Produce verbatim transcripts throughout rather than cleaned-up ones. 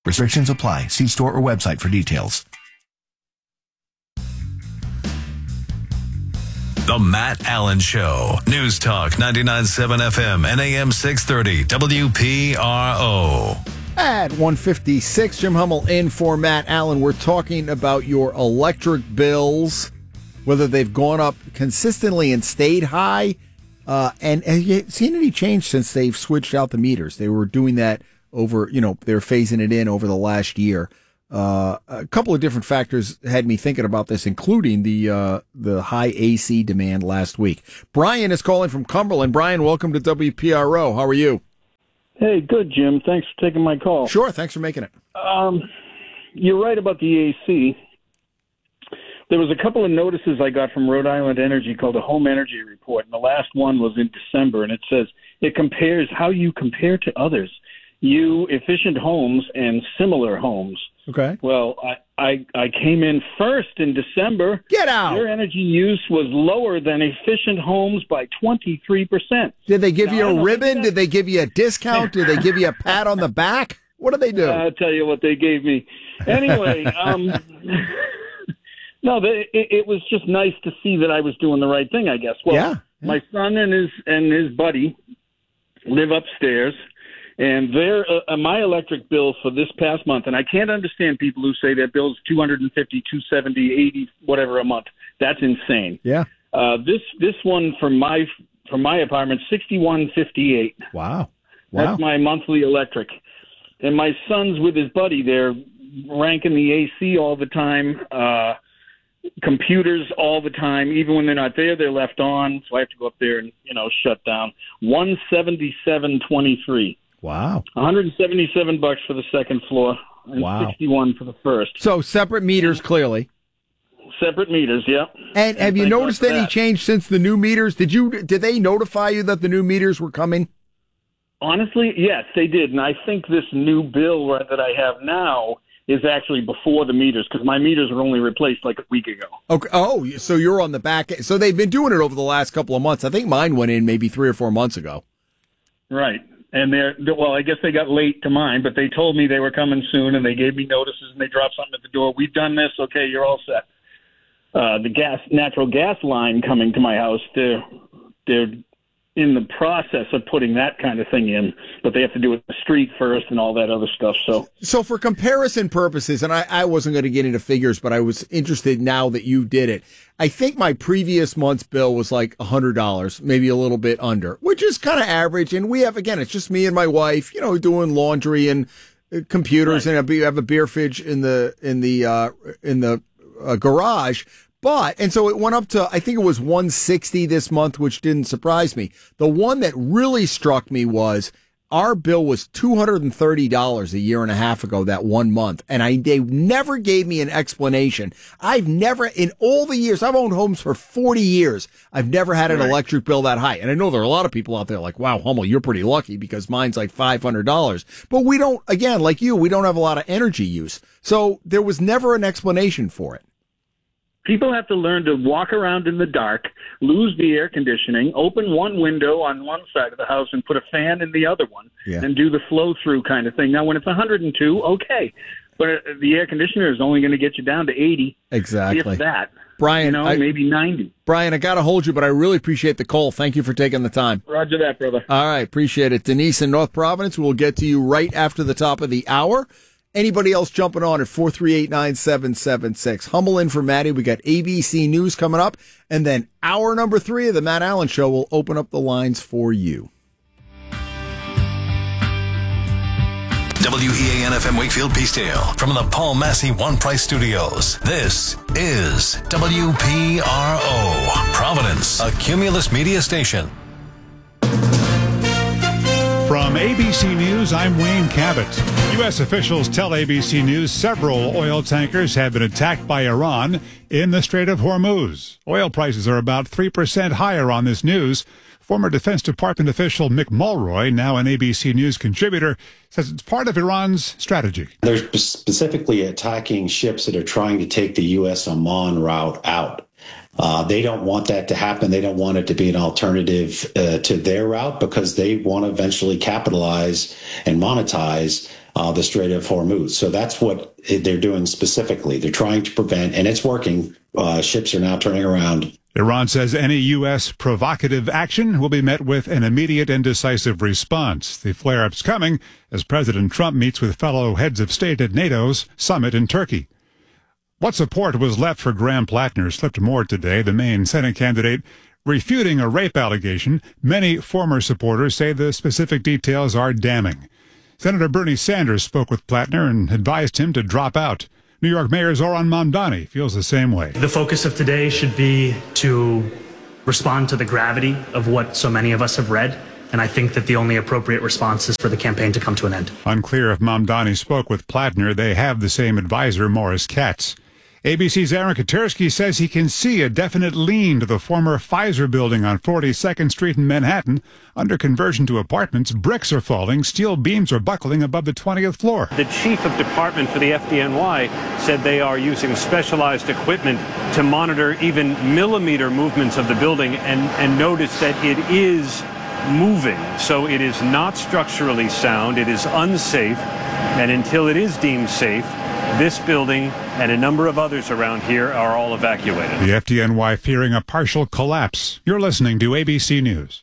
Restrictions apply. See store or website for details. The Matt Allen Show. News Talk ninety-nine point seven F M and A M six thirty W P R O. At one fifty-six, Jim Hummel in for Matt Allen. We're talking about your electric bills, whether they've gone up consistently and stayed high. Uh, and have you seen any change since they've switched out the meters? They were doing that over, you know, they're phasing it in over the last year. Uh, a couple of different factors had me thinking about this, including the uh, the high A C demand last week. Brian is calling from Cumberland. Brian, welcome to W P R O. How are you? Hey, good, Jim. Thanks for taking my call. Sure, thanks for making it. Um, you're right about the A C. There was a couple of notices I got from Rhode Island Energy called a Home Energy Report, and the last one was in December, and it says it compares how you compare to others. You, efficient homes, and similar homes. Okay. Well, I, I I came in first in December. Get out! Your energy use was lower than efficient homes by twenty-three percent. Did they give now, you a ribbon? Did they give you a discount? Did they give you a pat on the back? What did they do? I'll tell you what they gave me. Anyway, um, no, they, it, it was just nice to see that I was doing the right thing, I guess. Well, yeah, yeah. My son and his and his buddy live upstairs. And their uh, my electric bill for this past month, and I can't understand people who say their bill's two hundred fifty, two seventy, eighty, whatever a month. That's insane. Yeah. Uh, this this one for my for my apartment, sixty-one fifty-eight. Wow. Wow. That's my monthly electric. And my son's with his buddy. They're ranking the A C all the time, uh, computers all the time. Even when they're not there, they're left on. So I have to go up there and you know shut down. one seventy-seven twenty-three. Wow. one hundred seventy-seven bucks for the second floor and wow. sixty-one for the first. So separate meters, clearly. Separate meters, yeah. And, and have you noticed any that. change since the new meters? Did you did they notify you that the new meters were coming? Honestly, yes, they did. And I think this new bill that I have now is actually before the meters because my meters were only replaced like a week ago. Okay. Oh, so you're on the back end. So they've been doing it over the last couple of months. I think mine went in maybe three or four months ago. Right. And they're, well, I guess they got late to mine, but they told me they were coming soon, and they gave me notices, and they dropped something at the door. We've done this. Okay, you're all set. Uh, the gas, natural gas line coming to my house, they're, they're in the process of putting that kind of thing in, but they have to do it in the street first and all that other stuff. So, so for comparison purposes, and I, I wasn't going to get into figures, but I was interested now that you did it. I think my previous month's bill was like one hundred dollars, maybe a little bit under, which is kind of average. And we have, again, it's just me and my wife, you know, doing laundry and uh, computers, right. And we have a beer fridge in the, in the, uh, in the uh, garage. But, and so it went up to, I think it was one sixty this month, which didn't surprise me. The one that really struck me was our bill was two hundred thirty dollars a year and a half ago, that one month. And I, they never gave me an explanation. I've never, in all the years, I've owned homes for forty years. I've never had an right. electric bill that high. And I know there are a lot of people out there like, wow, Hummel, you're pretty lucky because mine's like five hundred dollars. But we don't, again, like you, we don't have a lot of energy use. So there was never an explanation for it. People have to learn to walk around in the dark, lose the air conditioning, open one window on one side of the house and put a fan in the other one, yeah. and do the flow-through kind of thing. Now, when it's one hundred two, okay, but the air conditioner is only going to get you down to eighty. Exactly. If that. Brian, you know, I, maybe ninety. Brian, I got to hold you, but I really appreciate the call. Thank you for taking the time. Roger that, brother. All right, appreciate it. Denise in North Providence, we'll get to you right after the top of the hour. Anybody else jumping on at four three eight, nine seven seven six. Hummel in for Maddie. We got A B C News coming up. And then hour number three of the Matt Allen Show will open up the lines for you. W E A N F M Wakefield Peacedale from the Paul Massey One Price Studios. This is W P R O, Providence, a Cumulus media station. From A B C News, I'm Wayne Cabot. U S officials tell A B C News several oil tankers have been attacked by Iran in the Strait of Hormuz. Oil prices are about three percent higher on this news. Former Defense Department official Mick Mulroy, now an A B C News contributor, says it's part of Iran's strategy. They're specifically attacking ships that are trying to take the U S Oman route out. Uh, they don't want that to happen. They don't want it to be an alternative uh, to their route because they want to eventually capitalize and monetize uh, the Strait of Hormuz. So that's what they're doing specifically. They're trying to prevent, and it's working. Uh, ships are now turning around. Iran says any U S provocative action will be met with an immediate and decisive response. The flare-up's coming as President Trump meets with fellow heads of state at NATO's summit in Turkey. What support was left for Graham Plattner slipped more today, the Maine Senate candidate refuting a rape allegation. Many former supporters say the specific details are damning. Senator Bernie Sanders spoke with Plattner and advised him to drop out. New York Mayor Zoran Mamdani feels the same way. The focus of today should be to respond to the gravity of what so many of us have read. And I think that the only appropriate response is for the campaign to come to an end. Unclear if Mamdani spoke with Plattner. They have the same advisor, Morris Katz. A B C's Aaron Katersky says he can see a definite lean to the former Pfizer building on forty-second Street in Manhattan. Under conversion to apartments, bricks are falling, steel beams are buckling above the twentieth floor. The chief of department for the F D N Y said they are using specialized equipment to monitor even millimeter movements of the building and, and notice that it is moving. So it is not structurally sound. It is unsafe. And until it is deemed safe, this building and a number of others around here are all evacuated. The F D N Y fearing a partial collapse. You're listening to A B C News.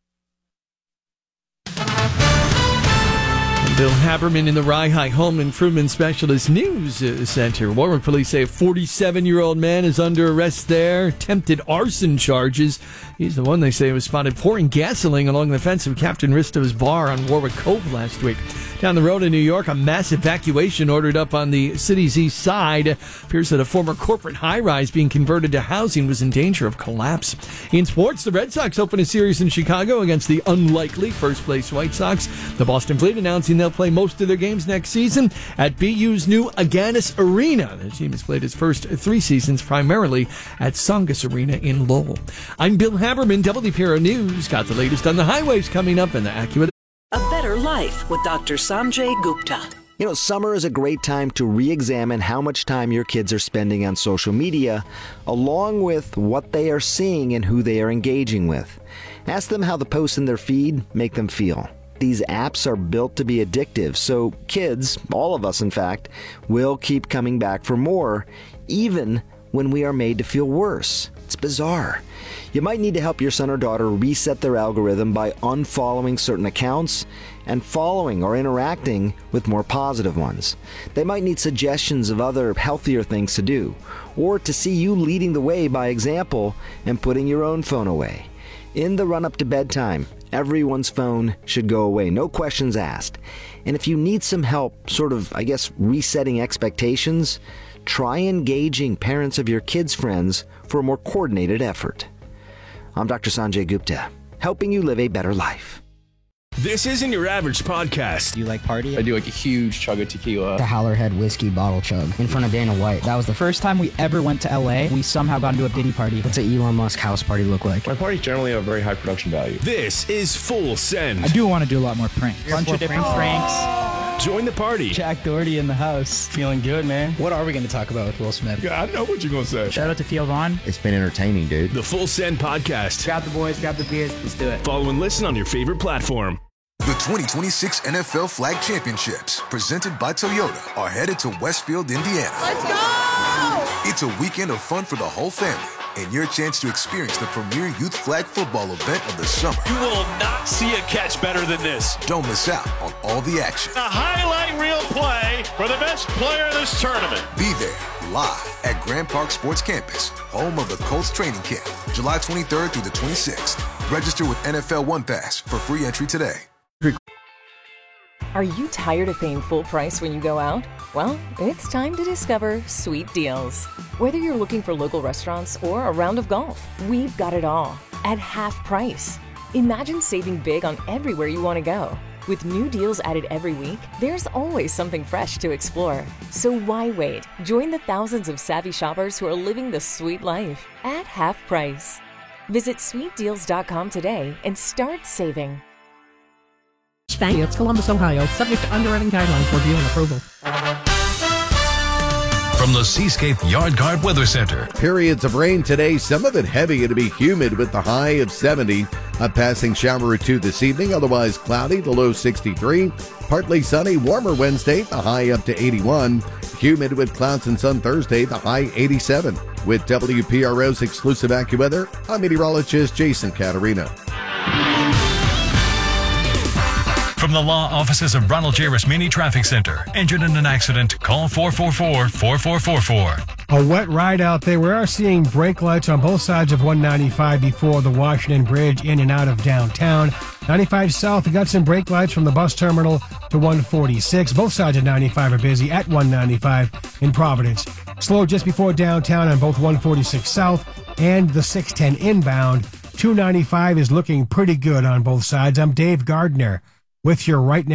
Bill Haberman in the Rye Home Improvement Specialist News Center. Warwick police say a forty-seven-year-old man is under arrest there. Attempted arson charges. He's the one they say was spotted pouring gasoline along the fence of Captain Risto's bar on Warwick Cove last week. Down the road in New York, a mass evacuation ordered up on the city's east side. Appears that a former corporate high-rise being converted to housing was in danger of collapse. In sports, the Red Sox open a series in Chicago against the unlikely first-place White Sox. The Boston Fleet announcing they'll play most of their games next season at B U's new Agganis Arena. The team has played its first three seasons primarily at Songus Arena in Lowell. I'm Bill Haberman, W P R O News. Got the latest on the highways coming up and the accurate. A Better Life with Doctor Sanjay Gupta. You know, summer is a great time to re-examine how much time your kids are spending on social media, along with what they are seeing and who they are engaging with. Ask them how the posts in their feed make them feel. These apps are built to be addictive, so kids, all of us in fact, will keep coming back for more, even when we are made to feel worse. It's bizarre. You might need to help your son or daughter reset their algorithm by unfollowing certain accounts and following or interacting with more positive ones. They might need suggestions of other healthier things to do, or to see you leading the way by example and putting your own phone away. In the run-up to bedtime, everyone's phone should go away, no questions asked. And if you need some help, sort of, I guess, resetting expectations, try engaging parents of your kids' friends for a more coordinated effort. I'm Doctor Sanjay Gupta, helping you live a better life. This isn't your average podcast. Do you like party? I do like a huge chug of tequila. The Howlerhead whiskey bottle chug in front of Dana White. That was the first time we ever went to L A. We somehow got into a Diddy party. What's an Elon Musk house party look like? My parties generally have very high production value. This is Full Send. I do want to do a lot more pranks. A bunch of different pranks. Join the party. Jack Doherty in the house. Feeling good, man. What are we going to talk about with Will Smith? Yeah, I know what you're going to say. Shout out to Theo Vaughn. It's been entertaining, dude. The Full Send podcast. Grab the boys, grab the beers. Let's do it. Follow and listen on your favorite platform. The twenty twenty-six N F L Flag Championships, presented by Toyota, are headed to Westfield, Indiana. Let's go! It's a weekend of fun for the whole family, and your chance to experience the premier youth flag football event of the summer. You will not see a catch better than this. Don't miss out on all the action. A highlight reel play for the best player in this tournament. Be there, live at Grand Park Sports Campus, home of the Colts training camp, July twenty-third through the twenty-sixth. Register with N F L One Pass for free entry today. Are you tired of paying full price when you go out? Well, it's time to discover Sweet Deals. Whether you're looking for local restaurants or a round of golf, we've got it all at half price. Imagine saving big on everywhere you want to go. With new deals added every week, there's always something fresh to explore. So why wait? Join the thousands of savvy shoppers who are living the sweet life at half price. Visit sweet deals dot com today and start saving. Bank. It's Columbus, Ohio, subject to underwriting guidelines, review and approval. from the Seascape Yard Guard Weather Center. Periods of rain today, some of it heavy. It'll be humid with the high of seventy. A passing shower or two this evening, otherwise cloudy, the low sixty-three. Partly sunny, warmer Wednesday, the high up to eighty-one. Humid with clouds and sun Thursday, the high eighty-seven. With W P R O's exclusive AccuWeather, I'm meteorologist Jason Caterina. From the law offices of Ronald J. Rasmini Traffic Center. Injured in an accident? Call four four four, four four four four. A wet ride out there. We are seeing brake lights on both sides of one ninety-five before the Washington Bridge in and out of downtown. ninety-five South, we got some brake lights from the bus terminal to one forty-six. Both sides of ninety-five are busy at one ninety-five in Providence. Slow just before downtown on both one forty-six South and the six ten inbound. two ninety-five is looking pretty good on both sides. I'm Dave Gardner with your right now.